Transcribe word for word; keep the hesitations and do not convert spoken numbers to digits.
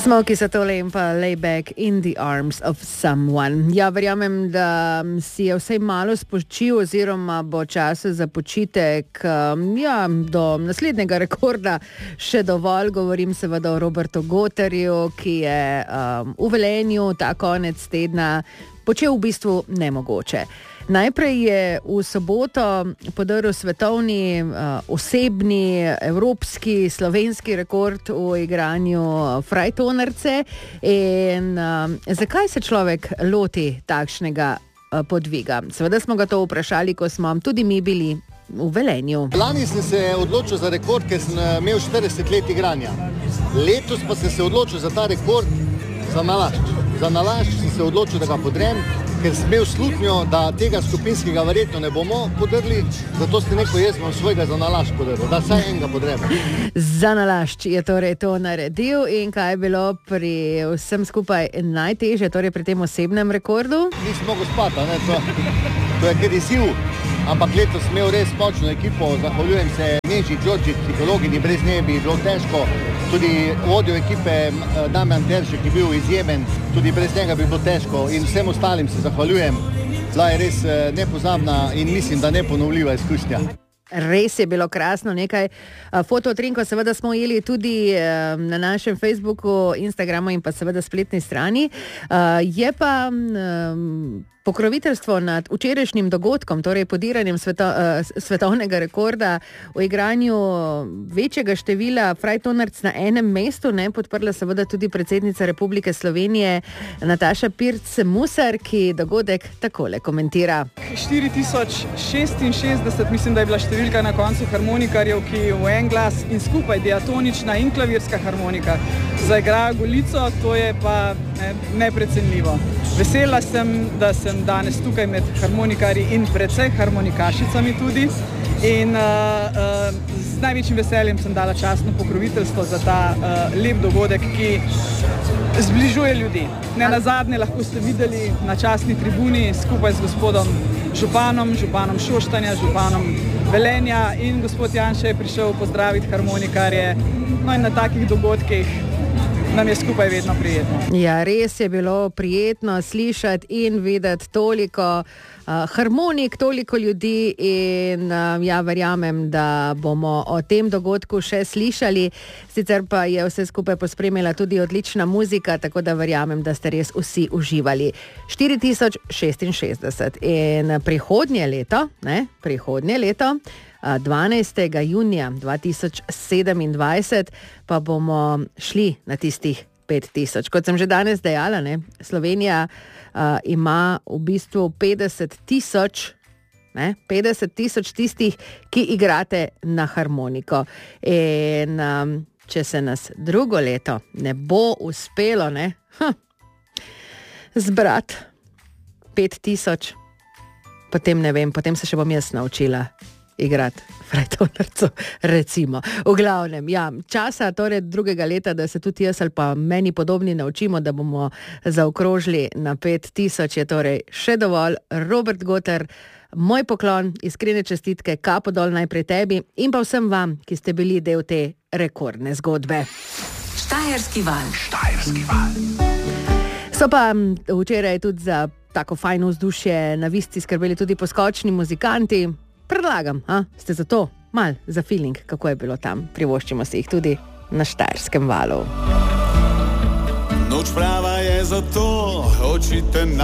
Smokey Satole in pa Lay Back in the Arms of Someone. Ja, verjamem, da si je vsaj malo spočil oziroma bo časa za počitek. Ja, do naslednjega rekorda še dovolj. Govorim seveda o Robertu Gotterju, ki je um, v Velenju ta konec tedna počel v bistvu nemogoče. Najprej je v soboto podaril svetovni, uh, osebni, evropski, slovenski rekord v igranju frajtonarce. In uh, zakaj se človek loti takšnega uh, podviga? Seveda smo ga to vprašali, ko smo tudi mi bili v Velenju. Lani sem se odločil za rekord, ker sem imel štirideset let igranja. Letos pa sem se odločil za ta rekord za nalašč. Za nalašč sem se odločil, da ga podrem, ker sem imel slutnjo, da tega skupinskega verjetno ne bomo podrli, zato ste neko jaz bom svojega za nalašč podrl, da saj enega podrem. Za nalašč je torej to naredil in kaj je bilo pri vsem skupaj najtežje, torej pri tem osebnem rekordu? Nisem mogel spati, ne, to, to je kar izziv, ampak letos sem imel res močno ekipo, zahvaljujem se Neži, Đorđi, psihologini, brez nje bi bilo težko. Tudi vodjo ekipe Damjan Teršek je bil izjemen, tudi brez njega bi bilo težko in vsem ostalim se zahvaljujem. Bila je res nepozabna in mislim, da neponovljiva izkušnja. Res je bilo krasno, nekaj fototrinkov seveda smo ujeli tudi na našem Facebooku, Instagramu in pa seveda spletni strani. Je pa pokroviteljstvo nad včerajšnjim dogodkom, torej podiranjem sveto, svetovnega rekorda v igranju večjega števila frajtonarc na enem mestu, ne, podprla seveda tudi predsednica Republike Slovenije Nataša Pirc Musar, ki dogodek takole komentira. štiri tisoč šestinšestdeset, mislim, da je bila številka na koncu harmonikarjev, ki v en glas in skupaj diatonična in klavirska harmonika zaigrajo Golico, to je pa ne, neprecenljivo. Vesela sem, da sem danes tukaj med harmonikarji in predvsej harmonikašicami tudi in uh, uh, z največjim veseljem sem dala častno pokroviteljstvo za ta uh, lep dogodek, ki zbližuje ljudi. Ne nazadnje lahko ste videli na častni tribuni skupaj z gospodom županom, županom Šoštanja, županom Velenja in gospod Janša je prišel pozdraviti harmonikarje. No in na takih dogodkih nam je skupaj vedno prijetno. Ja, res je bilo prijetno slišati in videti toliko uh, harmonik, toliko ljudi in uh, ja, verjamem, da bomo o tem dogodku še slišali. Sicer pa je vse skupaj pospremila tudi odlična muzika, tako da verjamem, da ste res vsi uživali. štiri tisoč šestinšestdeset in prihodnje leto, ne, prihodnje leto, dvanajstega junija dva tisoč sedemindvajset pa bomo šli na tistih pet tisoč. Kot sem že danes dejala, ne, Slovenija uh, ima v bistvu petdeset tisoč, ne, petdeset tisoč tistih, ki igrate na harmoniko. In um, če se nas drugo leto ne bo uspelo, ne, hm, zbrati pet tisoč, potem ne vem, potem se še bom jaz naučila igrati frajtonarco, recimo. V glavnem, ja, časa torej drugega leta, da se tudi jaz ali pa meni podobni naučimo, da bomo zaokrožili na pet tisoč, je torej še dovolj. Robert Gotter, moj poklon, iskrene čestitke, kapo dol najprej tebi in pa vsem vam, ki ste bili del te rekordne zgodbe. Štajerski val. Štajerski val. So pa včeraj tudi za tako fajno vzdušje na Visti skrbeli tudi poskočni muzikanti. Predlagam, a? Ste za to mal za feeling, kako je bilo tam. Privoščimo si jih tudi na Štajerskem valu. Noč prava je za to, očite na